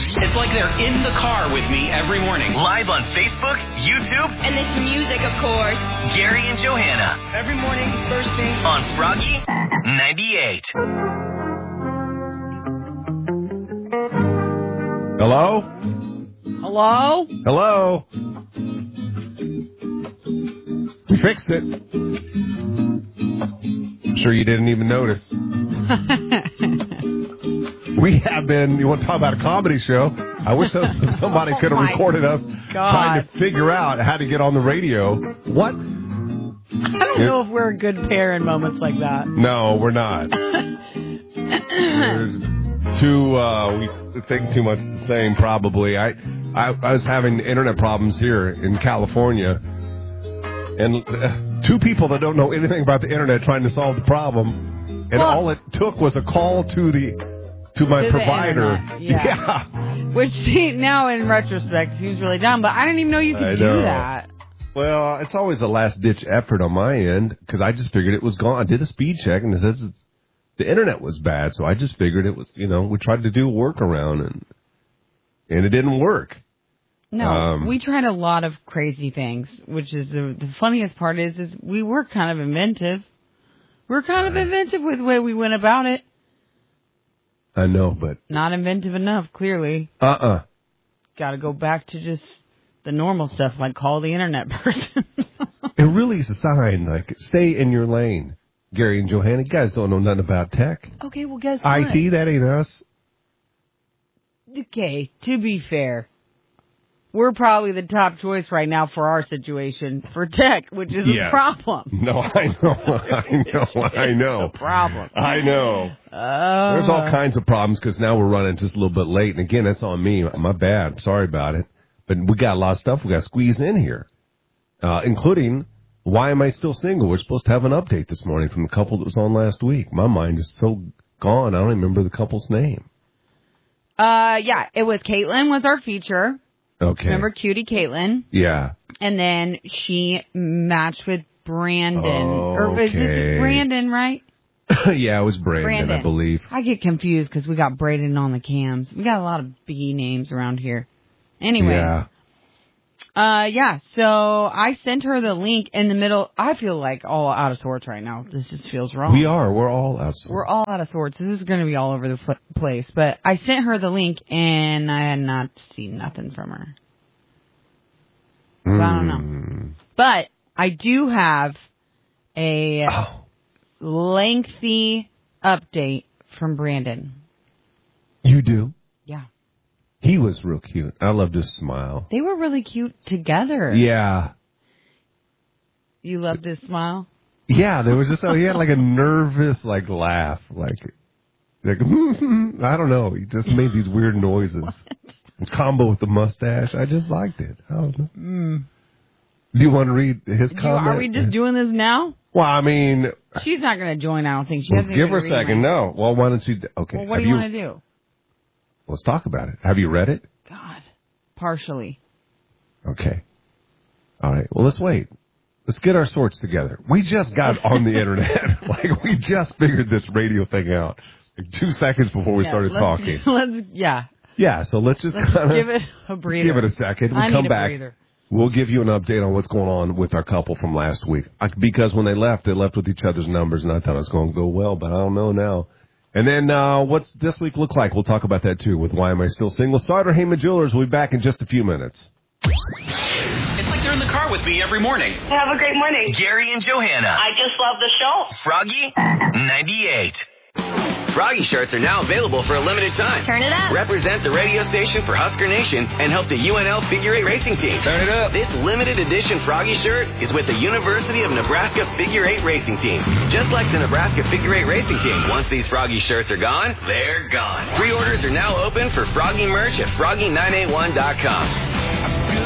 It's like they're in the car with me every morning. Live on Facebook, YouTube, and this music, of course. Gary and Johanna. Every morning, first thing. On Froggy 98. Hello? Hello? Hello? We fixed it. I'm sure you didn't even notice. We have been, you want to talk about a comedy show? I wish somebody could have recorded us trying to figure out how to get on the radio. What? I don't know if we're a good pair in moments like that. No, we're not. We think too much the same, probably. I was having internet problems here in California, and two people that don't know anything about the internet trying to solve the problem, and all it took was a call to my provider. Yeah. Which, now in retrospect, seems really dumb, but I didn't even know you could do that. Well, it's always a last-ditch effort on my end, because I just figured it was gone. I did a speed check, and it says the internet was bad, so I just figured it was, we tried to do a workaround, and it didn't work. No, we tried a lot of crazy things, which is the funniest part is we were kind of inventive. We're kind of inventive with the way we went about it. I know, but... Not inventive enough, clearly. Got to go back to just the normal stuff, like call the internet person. It really is a sign, like, stay in your lane. Gary and Johanna, you guys don't know nothing about tech. Okay, well, guess what? IT, that ain't us. Okay, to be fair, we're probably the top choice right now for our situation for tech, which is a problem. No, I know. It's a problem. I know. There's all kinds of problems because now we're running just a little bit late. And again, that's on me. My bad. Sorry about it. But we got a lot of stuff we got squeezed in here, including why am I still single? We're supposed to have an update this morning from the couple that was on last week. My mind is so gone, I don't even remember the couple's name. It was Caitlin was our feature. Okay. Remember Cutie Caitlin? Yeah. And then she matched with Brandon. Or was this Brandon, right? Yeah, it was Brandon, I believe. I get confused because we got Brandon on the cams. We got a lot of B names around here. Anyway. Yeah. So I sent her the link in the middle. I feel like all out of sorts right now. This just feels wrong. We are. We're all out of sorts. We're all out of sorts. This is going to be all over the place. But I sent her the link, and I had not seen nothing from her. So I don't know. But I do have a lengthy update from Brandon. You do? Yeah. He was real cute. I loved his smile. They were really cute together. Yeah. You loved his smile? Yeah, there was just, he had like a nervous, laugh. Like, I don't know. He just made these weird noises. In combo with the mustache. I just liked it. I don't know. Do you want to read his comment? Are we just doing this now? Well, I mean... She's not going to join, I don't think. Let's give her a second. No. Well, why don't you... Okay. Well, what do you want to do? Let's talk about it. Have you read it? God. Partially. Okay. All right. Well, let's wait. Let's get our sorts together. We just got on the internet. We just figured this radio thing out. 2 seconds before we started talking. Yeah, so let's just kind of... give it a breather. Give it a second. We'll come back. Breather. We'll give you an update on what's going on with our couple from last week. Because when they left with each other's numbers, and I thought it was going to go well, but I don't know now. And then what's this week look like? We'll talk about that, too, with Why Am I Still Single? Sartor Heyman Jewelers will be back in just a few minutes. It's like they're in the car with me every morning. Have a great morning. Gary and Johanna. I just love the show. Froggy 98. Froggy shirts are now available for a limited time. Turn it up. Represent the radio station for Husker Nation and help the UNL Figure 8 racing team. Turn it up. This limited edition Froggy shirt is with the University of Nebraska Figure 8 racing team. Just like the Nebraska Figure 8 racing team, once these Froggy shirts are gone, they're gone. Pre-orders are now open for Froggy merch at Froggy981.com.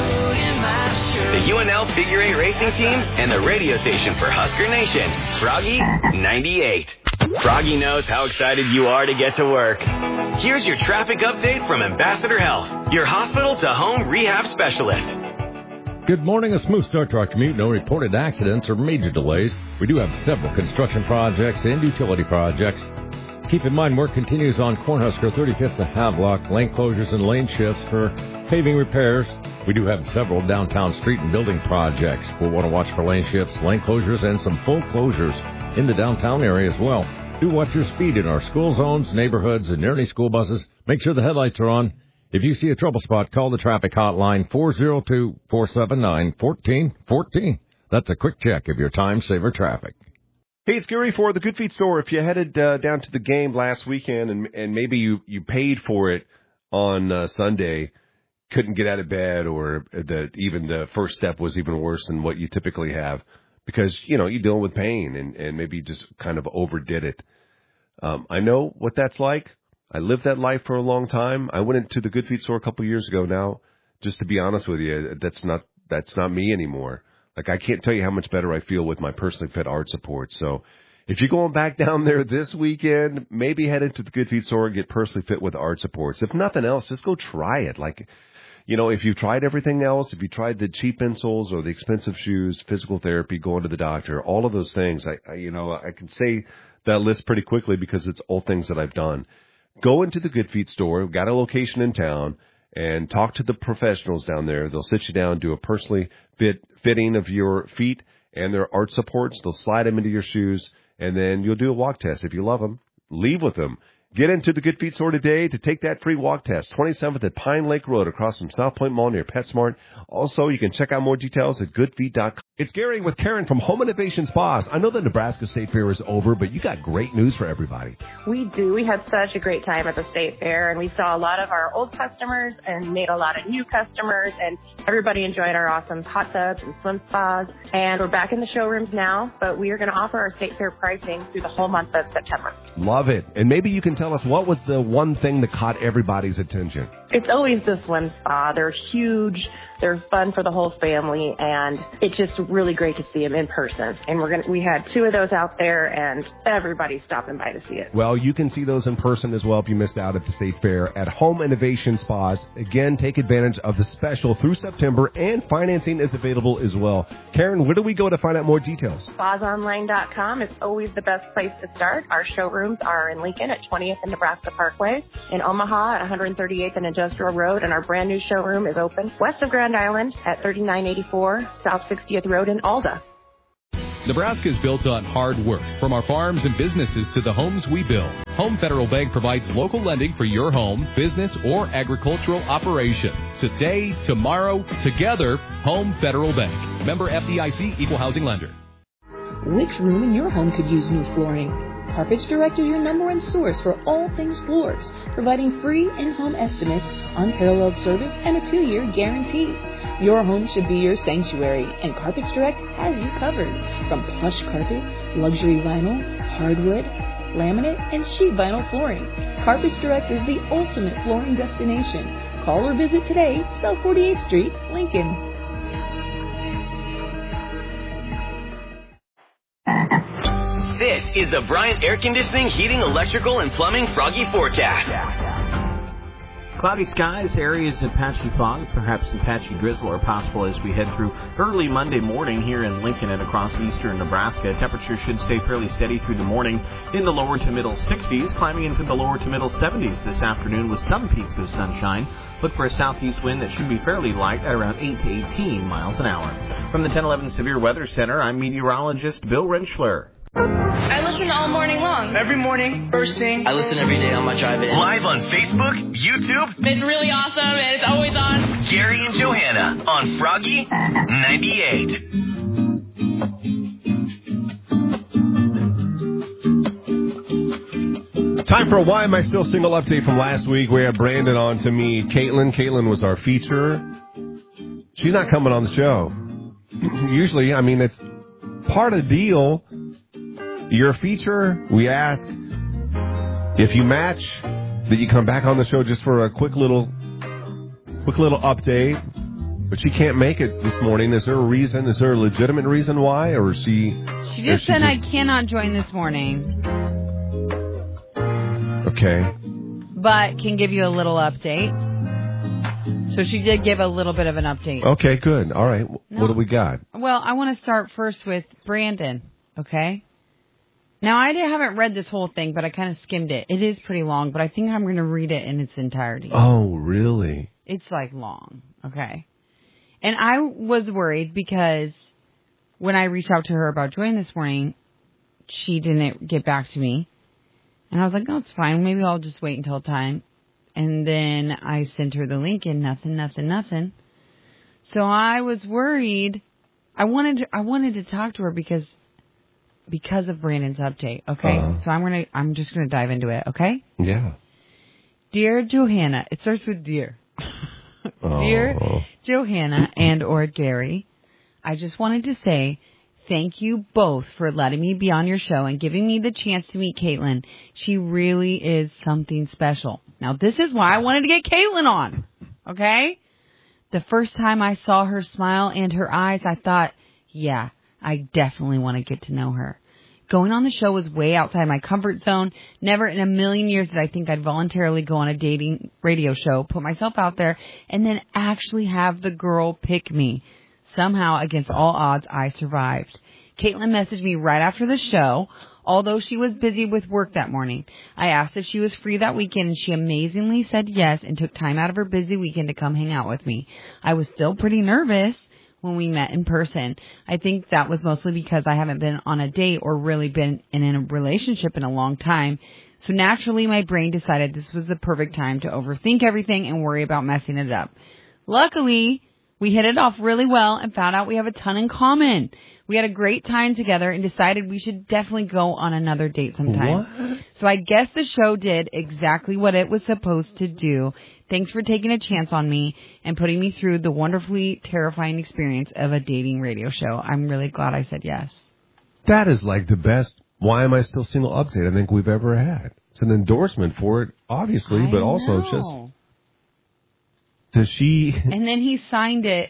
The UNL Figure 8 racing team and the radio station for Husker Nation. Froggy 98. Froggy knows how excited you are to get to work. Here's your traffic update from Ambassador Health, your hospital-to-home rehab specialist. Good morning. A smooth start to our commute. No reported accidents or major delays. We do have several construction projects and utility projects. Keep in mind, work continues on Cornhusker 35th and Havelock. Lane closures and lane shifts for paving repairs. We do have several downtown street and building projects. We'll want to watch for lane shifts, lane closures, and some full closures in the downtown area as well. Do watch your speed in our school zones, neighborhoods, and near any school buses. Make sure the headlights are on. If you see a trouble spot, call the traffic hotline 402-479-1414. That's a quick check of your time-saver traffic. Hey, it's Gary for the Good Feet store. If you headed down to the game last weekend and maybe you paid for it on Sunday, couldn't get out of bed, or even the first step was even worse than what you typically have because, you're dealing with pain and maybe you just kind of overdid it. I know what that's like. I lived that life for a long time. I went into the Good Feet store a couple of years ago now. Just to be honest with you, that's not me anymore. Like, I can't tell you how much better I feel with my personally fit arch support. So if you're going back down there this weekend, maybe head into the Good Feet store and get personally fit with arch supports. If nothing else, just go try it. Like, if you've tried everything else, if you tried the cheap insoles or the expensive shoes, physical therapy, going to the doctor, all of those things, I can say that list pretty quickly because it's all things that I've done. Go into the Good Feet store. We've got a location in town. And talk to the professionals down there. They'll sit you down, do a personally fitting of your feet and their arch supports. They'll slide them into your shoes, and then you'll do a walk test. If you love them, leave with them. Get into the Good Feet store today to take that free walk test. 27th at Pine Lake Road across from South Point Mall near PetSmart. Also, you can check out more details at goodfeet.com. It's Gary with Karen from Home Innovation Spas. I know the Nebraska State Fair is over, but you got great news for everybody. We do. We had such a great time at the State Fair, and we saw a lot of our old customers and made a lot of new customers, and everybody enjoyed our awesome hot tubs and swim spas. And we're back in the showrooms now, but we are going to offer our State Fair pricing through the whole month of September. Love it. And maybe you can tell us, what was the one thing that caught everybody's attention? It's always the swim spa. They're huge. They're fun for the whole family, and it's just really great to see them in person. And we had 2 of those out there, and everybody's stopping by to see it. Well, you can see those in person as well if you missed out at the State Fair at Home Innovation Spas. Again, take advantage of the special through September, and financing is available as well. Karen, where do we go to find out more details? Spasonline.com is always the best place to start. Our showrooms are in Lincoln at 20th and Nebraska Parkway, in Omaha at 138th and Industrial Road, and our brand new showroom is open west of Grand Island at 3984 South 60th Road in Alda. Nebraska is built on hard work. From our farms and businesses to the homes we build, Home Federal Bank provides local lending for your home, business, or agricultural operation. Today, tomorrow, together, Home Federal Bank. Member FDIC, Equal Housing Lender. Which room in your home could use new flooring? Carpets Direct is your #1 source for all things floors, providing free in-home estimates, unparalleled service, and a 2-year guarantee. Your home should be your sanctuary, and Carpets Direct has you covered. From plush carpet, luxury vinyl, hardwood, laminate, and sheet vinyl flooring, Carpets Direct is the ultimate flooring destination. Call or visit today, South 48th Street, Lincoln. This is the Bryant Air Conditioning, Heating, Electrical, and Plumbing Froggy Forecast. Cloudy skies, areas of patchy fog, perhaps some patchy drizzle are possible as we head through early Monday morning here in Lincoln and across eastern Nebraska. Temperatures should stay fairly steady through the morning in the lower to middle 60s, climbing into the lower to middle 70s this afternoon with some peaks of sunshine. Look for a southeast wind that should be fairly light at around 8 to 18 miles an hour. From the 1011 Severe Weather Center, I'm meteorologist Bill Rentschler. I listen all morning long. Every morning, first thing. I listen every day on my drive in. Live on Facebook, YouTube. It's really awesome, and it's always on. Gary and Johanna on Froggy 98. Time for a Why Am I Still Single update from last week. We had Brandon on to meet Caitlin. Caitlin was our feature. She's not coming on the show. Usually, it's part of the deal. You're a feature. We ask if you match, that you come back on the show just for a quick little update. But she can't make it this morning. Is there a reason? Is there a legitimate reason why, or is she? She just said I cannot join this morning. Okay. But can give you a little update. So she did give a little bit of an update. Okay, good. All right. No. What do we got? Well, I want to start first with Brandon, okay? Now, I haven't read this whole thing, but I kind of skimmed it. It is pretty long, but I think I'm going to read it in its entirety. Oh, really? It's like long, okay? And I was worried because when I reached out to her about joining this morning, she didn't get back to me. And I was like, no, it's fine. Maybe I'll just wait until time. And then I sent her the link and nothing. So I was worried. I wanted to talk to her because of Brandon's update, okay? So I'm just gonna dive into it, okay? Yeah. Dear Johanna, it starts with dear. Dear Johanna and or Gary, I just wanted to say thank you both for letting me be on your show and giving me the chance to meet Caitlin. She really is something special. Now, this is why I wanted to get Caitlin on, okay? The first time I saw her smile and her eyes, I thought, yeah, I definitely want to get to know her. Going on the show was way outside my comfort zone. Never in a million years did I think I'd voluntarily go on a dating radio show, put myself out there, and then actually have the girl pick me. Somehow, against all odds, I survived. Caitlin messaged me right after the show, although she was busy with work that morning. I asked if she was free that weekend, and she amazingly said yes and took time out of her busy weekend to come hang out with me. I was still pretty nervous when we met in person. I think that was mostly because I haven't been on a date or really been in a relationship in a long time. So naturally, my brain decided this was the perfect time to overthink everything and worry about messing it up. Luckily, we hit it off really well and found out we have a ton in common. We had a great time together and decided we should definitely go on another date sometime. What? So I guess the show did exactly what it was supposed to do. Thanks for taking a chance on me and putting me through the wonderfully terrifying experience of a dating radio show. I'm really glad I said yes. That is like the best Why Am I Still Single update I think we've ever had. It's an endorsement for it, obviously, but also it's just... Does she... And then he signed it.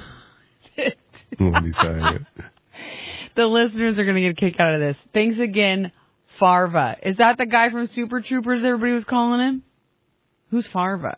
When he signed it. The listeners are going to get a kick out of this. Thanks again, Farva. Is that the guy from Super Troopers everybody was calling him? Who's Farva?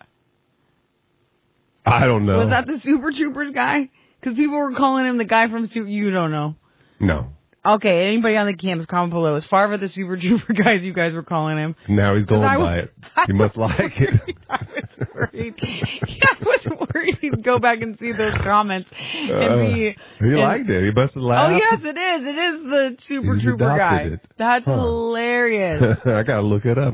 I don't know. Was that the Super Troopers guy? Because people were calling him the guy from Super... You don't know. No. Okay, anybody on the campus, comment below. Is Farva the Super Trooper guy you guys were calling him? Now he's going by it. He must like it. I was worried. Yeah, I was worried he'd go back and see those comments and be... He liked it. He must have laughed. Oh, yes, it is. It is the Super Trooper guy. It. That's hilarious. I got to look it up.